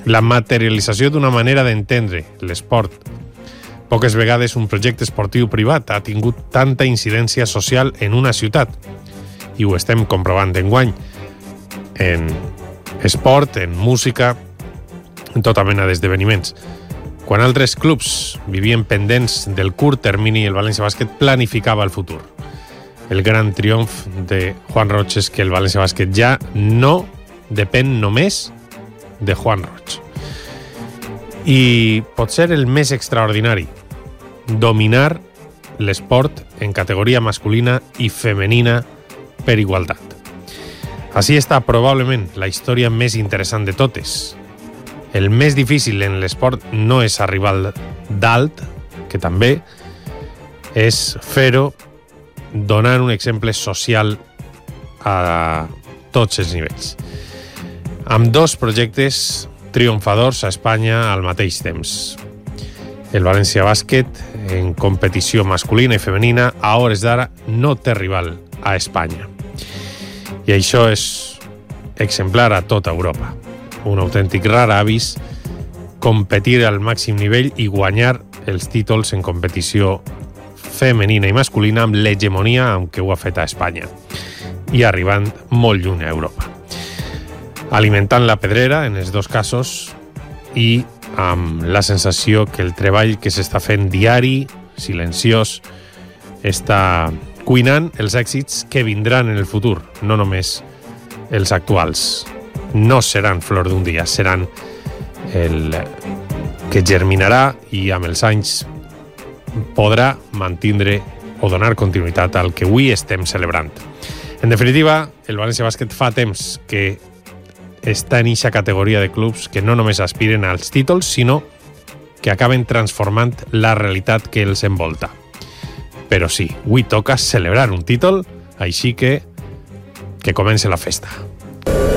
La materialització d'una manera d'entendre l'esport. Poques vegades un projecte esportiu privat ha tingut tanta incidència social en una ciutat. I ho estem comprovant d'enguany. En esport, en música, en tota mena d'esdeveniments. Quan altres clubs vivien pendents del curt termini, el València Bàsquet planificava el futur. El gran triomf de Juan Roig és que el València Bàsquet ja no depèn només de Juan Roig. I pot ser el més extraordinari, dominar l'esport en categoria masculina i femenina per igualtat. Així està probablement la història més interessant de totes. El més difícil en l'esport no és arribar dalt, que també és fer-ho donant un exemple social a tots els nivells. Amb dos projectes triomfadors a Espanya al mateix temps. El València Bàsquet, en competició masculina i femenina, a hores d'ara no té rival a Espanya. I això és exemplar a tota Europa. Un autèntic rar avis competir al màxim nivell i guanyar els títols en competició femenina i masculina amb l'hegemonia amb què ho ha fet a Espanya i arribant molt lluny a Europa. Alimentant la pedrera en els dos casos i amb la sensació que el treball que s'està fent diari, silenciós, està cuinant els èxits que vindran en el futur, no només els actuals. No seran flor d'un dia, seran el que germinarà i amb els anys podrà mantindre o donar continuïtat al que avui estem celebrant. En definitiva, el València Bàsquet fa temps que està en eixa categoria de clubs que no només aspiren als títols, sinó que acaben transformant la realitat que els envolta. Però sí, avui toca celebrar un títol, així que comenci la festa.